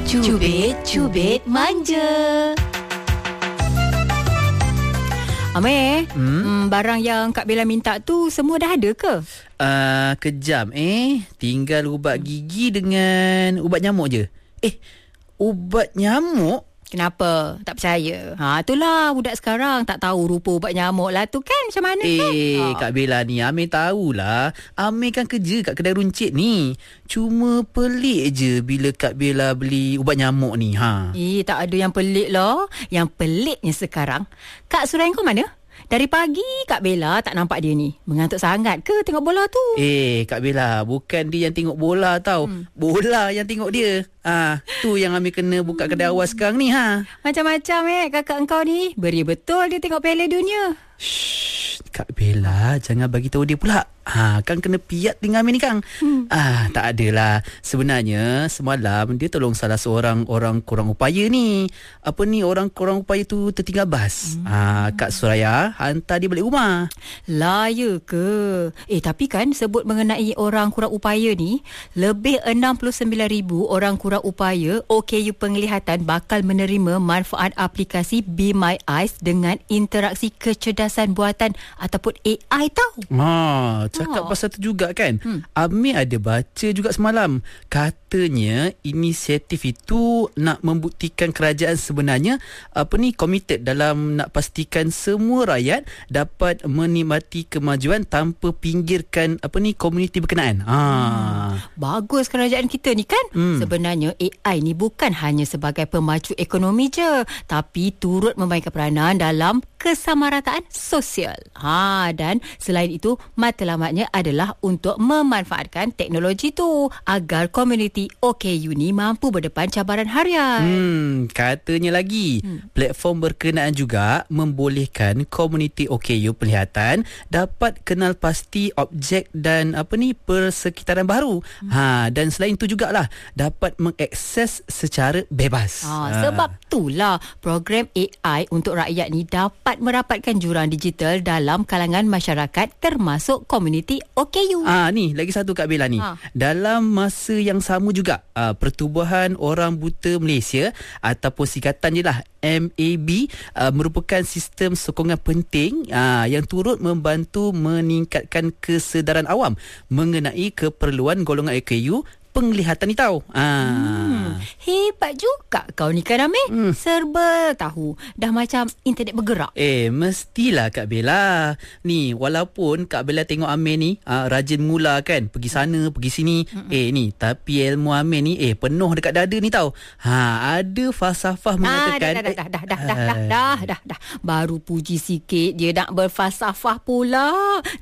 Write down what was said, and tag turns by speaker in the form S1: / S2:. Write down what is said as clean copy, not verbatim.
S1: Cubit manja. Amir, barang yang Kak Bella minta tu semua dah ada ke?
S2: Kejam tinggal ubat gigi dengan ubat nyamuk je. Ubat nyamuk?
S1: Kenapa? Tak percaya? Itulah budak sekarang tak tahu rupa ubat nyamuk lah tu kan macam mana kan?
S2: Kak Bella ni, Amir tahulah. Amir kan kerja kat kedai runcit ni. Cuma pelik je bila Kak Bella beli ubat nyamuk ni.
S1: Tak ada yang pelik lah. Yang peliknya sekarang, Kak Surain kau mana? Dari pagi Kak Bella tak nampak dia ni. Mengantuk sangat ke tengok bola tu?
S2: Kak Bella, bukan dia yang tengok bola tau. Bola yang tengok dia. Tu yang Amir kena buka kedai awal sekarang ni.
S1: Macam-macam kakak engkau ni. Beria betul dia tengok Piala Dunia.
S2: Shh, Kak Bella, jangan bagi tahu dia pula. Kan kena piat dengan Amir ni Kang. Tak adalah. Sebenarnya semalam dia tolong salah seorang orang kurang upaya ni. Orang kurang upaya tu tertinggal bas. Kak Suraya hantar dia balik rumah.
S1: Lah ya ke? Tapi kan sebut mengenai orang kurang upaya ni, lebih 69,000 orang kurang upaya OKU penglihatan bakal menerima manfaat aplikasi Be My Eyes dengan interaksi kecerdasan buatan ataupun AI tau.
S2: Cakap pasal tu juga kan. Amir ada baca juga semalam. Katanya inisiatif itu nak membuktikan kerajaan sebenarnya committed dalam nak pastikan semua rakyat dapat menikmati kemajuan tanpa pinggirkan komuniti berkenaan.
S1: Bagus kerajaan kita ni kan. Sebenarnya AI ni bukan hanya sebagai pemacu ekonomi je, tapi turut memainkan peranan dalam kesamarataan sosial. Dan selain itu, matlamatnya adalah untuk memanfaatkan teknologi tu agar komuniti OKU ni mampu berdepan cabaran harian.
S2: Katanya lagi, platform berkenaan juga membolehkan komuniti OKU penglihatan dapat kenal pasti objek dan persekitaran baru. Dan selain itu jugalah dapat mengakses secara bebas.
S1: Sebab itulah program AI untuk rakyat ni dapat merapatkan jurang digital dalam kalangan masyarakat termasuk komuniti OKU.
S2: Ni lagi satu Kak Bella ni. Dalam masa yang sama juga, Pertubuhan Orang Buta Malaysia ataupun singkatan je lah MAB merupakan sistem sokongan penting yang turut membantu meningkatkan kesedaran awam mengenai keperluan golongan OKU penglihatan ni tahu.
S1: Hebat juga kau ni kan Amir. Serba tahu. Dah macam internet bergerak.
S2: Mestilah Kak Bella. Ni walaupun Kak Bella tengok Amir ni rajin mula kan, pergi sana pergi sini. Ni tapi ilmu Amir ni penuh dekat dada ni tahu. Ada falsafah mengatakan
S1: dah. Baru puji sikit dia nak berfalsafah pula.